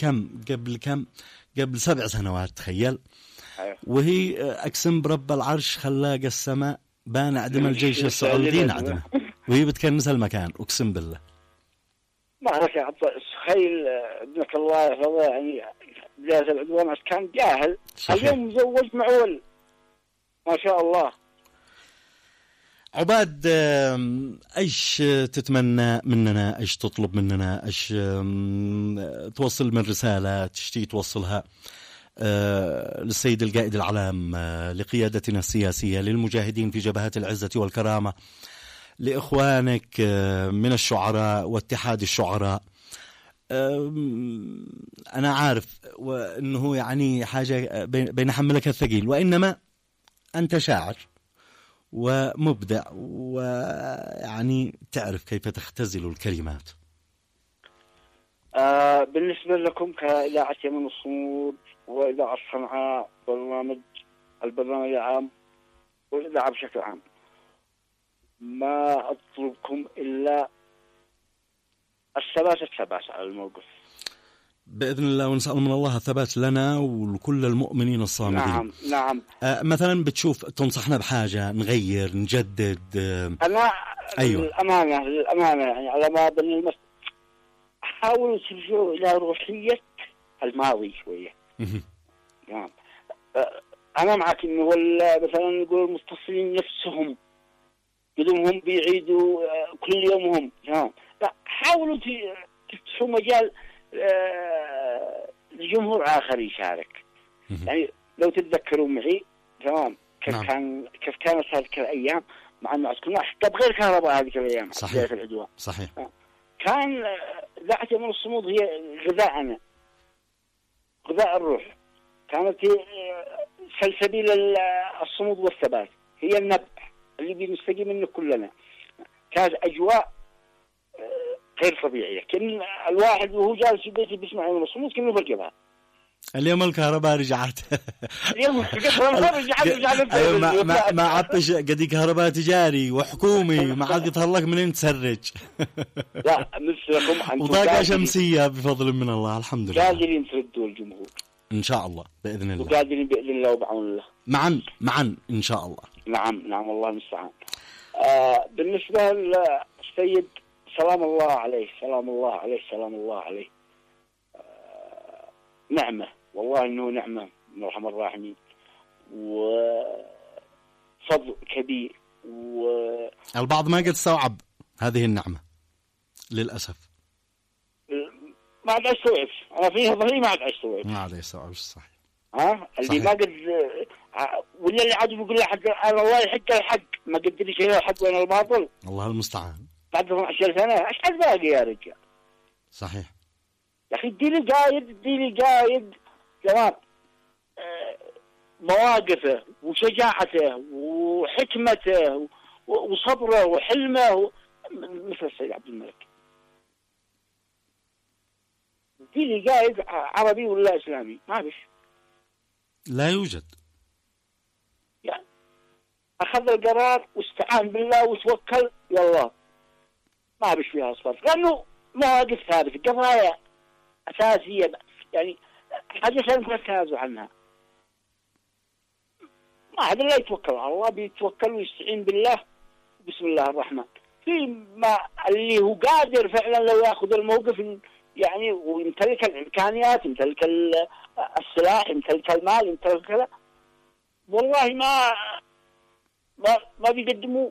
قبل 7 سنوات تخيل. أيوه. وهي أقسم برب العرش خلاق السماء بان عدم الجيش السعودي نعدمه، وهي بتكنس المكان أقسم بالله. معركة تخيل ابنك الله يحفظه يعني بداية العدوان كان جاهل، اليوم مزوج معول ما شاء الله. عباد ايش تتمنى مننا، ايش تطلب مننا، ايش توصل من رسالة تشتي توصلها للسيد القائد العلام، لقيادتنا السياسية، للمجاهدين في جبهات العزة والكرامة، لإخوانك من الشعراء واتحاد الشعراء. أنا عارف وأنه يعني حاجة بين حملك الثقيل، وإنما أنت شاعر ومبدع ويعني تعرف كيف تختزل الكلمات. بالنسبة لكم كإذاعة يمن الصمود وإذاعة صنعاء، البرنامج العام والإذاعة بشكل عام، ما أطلبكم إلا الثبات على الموقف بإذن الله، ونسأل من الله الثبات لنا ولكل المؤمنين الصامدين. نعم. مثلا بتشوف تنصحنا بحاجة نغير نجدد؟ أنا أيوة. للأمانة يعني على ما بني حاولوا ترجعوا إلى روحية الماضي شوية. نعم. أنا معك إنه مثلا نقول المتصلين نفسهم بدهم بيعيدوا كل يوم هم. نعم. لا، حاولوا تفتحوا مجال لجمهور آخر يشارك. يعني لو تتذكروا معي تمام كيف كانت هذه الأيام مع المعسكر حتى بغير كهرباء هذه الأيام. صحيح. العدوان. صحيح. كان إذاعة يمن الصمود هي غذاءنا، غذاء الروح، كانت سلسبيل الصمود والثبات، هي النبع اللي بنستقي منه كلنا. كانت أجواء غير طبيعية، كان الواحد وهو جالس في بيته بيسمع يمن الصمود كأنه بالجبهة. اليوم الكهرباء رجعت. اليوم الكهرباء رجعت. أيوة ما عطش قدي كهرباء تجاري وحكومي ما عاد يطلق منين تسرج. لا مثلكم وطاقة شمسية بفضل من الله الحمد لله. قادرين تردوا الجمهور إن شاء الله بإذن الله. وقادرين بإذن الله وبعون الله. معا إن شاء الله. نعم الله المستعان. بالنسبة للسيد سلام الله عليه نعمة، والله إنه نعمة من أرحم الراحمين وفضل كبير. البعض ما قد استوعب هذه النعمة للأسف. ما عاد أستوعب أنا فيها ظهري، ما عاد أستوعب صحيح. اللي صحيح. ما قد ولا اللي عاد يقول لحد الله يحق الحق ما قدر شيء الحق وين الباطل. الله المستعان. بعد 12 سنة ايش حد باقي يا رجال؟ صحيح يا أخي اديلي قايد جواب مواقفه وشجاعته وحكمته وصبره وحلمه مثل السيد عبد الملك. اديلي قايد عربي ولا إسلامي، ما بيش، لا يوجد. يعني أخذ القرار واستعان بالله وتوكل يلا، ما بيش فيها صفر، لأنه مواقف ثابتة، قضايا أساسية، يعني حاجة لا تتنازل عنها. ما حد لا يتوكل على الله، بيتوكل ويستعين بالله بسم الله الرحمن. في ما اللي هو قادر فعلا لو يأخذ الموقف يعني ويمتلك الإمكانيات، يمتلك السلاح، يمتلك المال، يمتلك كذا، والله ما بيقدموا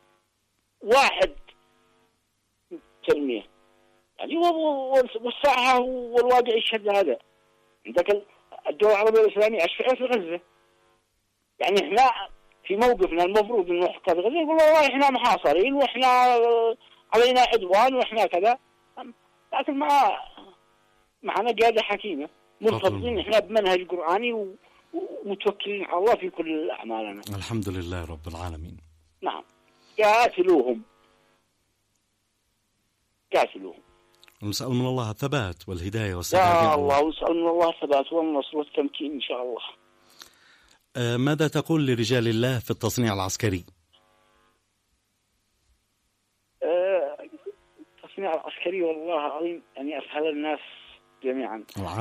1% يعني. والساعة والواقع يشهد هذا. عندك الدول العربية الإسلامية أشفعت في غزة، يعني إحنا في موقفنا المفروض إنه حتى في غزة يقول والله إحنا محاصرين وإحنا علينا عدوان وإحنا كذا، لكن معنا قيادة حكيمة مرتبطين إحنا بمنهج قرآني ومتوكلين على الله في كل أعمالنا. الحمد لله رب العالمين. نعم. قاتلوهم. ونسأل من الله الثبات والهداية والسداد. يا الله، ونسأل من الله الثبات والنصر والتمكين إن شاء الله. ماذا تقول لرجال الله في التصنيع العسكري؟ التصنيع العسكري والله العظيم يعني أسهل الناس جميعا.